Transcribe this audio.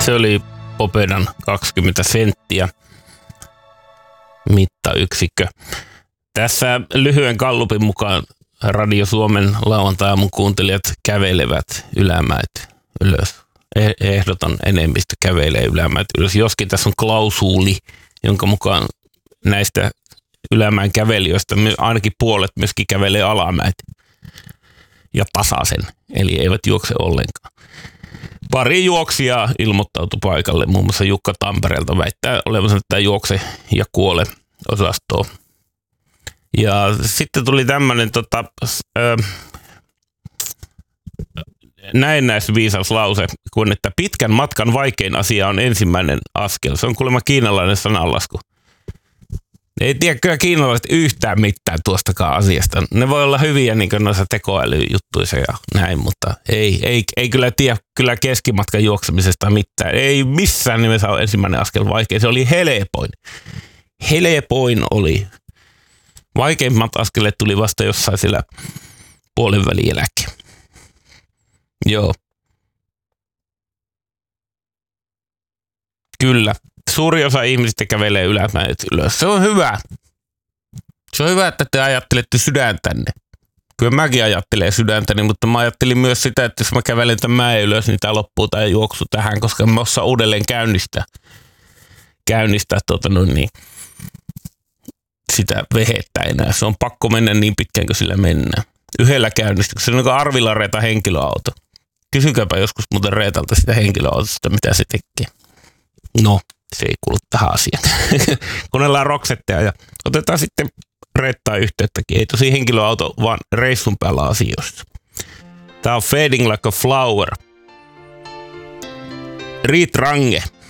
Se oli Popedan 20 senttiä mittayksikkö. Tässä lyhyen gallupin mukaan Radio Suomen lauantai-aamun kuuntelijat kävelevät ylämäet ylös. Ehdoton enemmistö kävelee ylämäet ylös. Joskin tässä on klausuuli, jonka mukaan näistä ylämäen kävelijöistä ainakin puolet myöskin kävelee alamäet ja tasaisen, eli eivät juokse ollenkaan. Pari juoksijaa ilmoittautui paikalle, muun muassa Jukka Tampereelta väittää olevansa tämä juokse ja kuole -osastoa. Ja sitten tuli tämmöinen näennäisviisauslause, kun että pitkän matkan vaikein asia on ensimmäinen askel. Se on kuulemma kiinalainen sananlasku. Ei tiedä kyllä kiinalaiset yhtään mitään tuostakaan asiasta. Ne voi olla hyviä niin noissa tekoälyjuttuissa ja näin, mutta ei kyllä tiedä kyllä keskimatkan juoksemisesta mitään. Ei missään nimessä ole ensimmäinen askel vaikea. Se oli helpoin. Helpoin oli. Vaikeimmat askeleet tuli vasta jossain siellä puolen välin jälkeen. Joo. Kyllä. Suuri osa ihmisistä kävelee ylämäet ylös. Se on hyvä. Se on hyvä, että te ajattelette sydäntänne. Kyllä mäkin ajattelen sydäntäni, mutta mä ajattelin myös sitä, että jos mä kävelen tämän mäen ylös, niin tää loppuu tai juoksu tähän, koska mä osaan uudelleen käynnistää sitä vehettä enää. Se on pakko mennä niin pitkään, kuin sillä mennään. Yhdellä käynnistyksellä. Se on Arvilla Reeta henkilöauto. Kysykääpä joskus muuten Reetalta sitä henkilöautosta, mitä se tekee. No, se ei kuulu tähän asiaan. Kuunnellaan Roxettea ja otetaan sitten Reettaan yhteyttäkin. Ei tosi henkilöauto, vaan reissun päällä asioissa. Tää on Fading Like a Flower. Riit Range.